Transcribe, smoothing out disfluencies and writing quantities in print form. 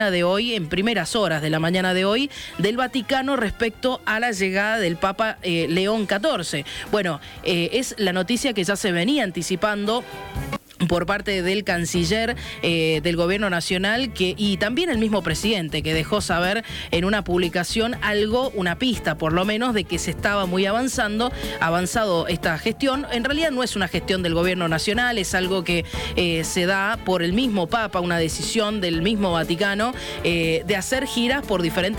de hoy, en primeras horas de la mañana de hoy, del Vaticano respecto a la llegada del Papa León XIV. Bueno, es la noticia que ya se venía anticipando por parte del canciller del gobierno nacional y también el mismo presidente, que dejó saber en una publicación una pista por lo menos de que se estaba muy avanzado esta gestión. En realidad no es una gestión del gobierno nacional, es algo que se da por el mismo Papa, una decisión del mismo Vaticano de hacer giras por diferentes